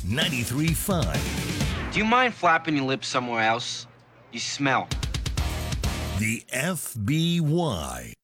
93.5. Do you mind flapping your lips somewhere else? You smell. The FBY.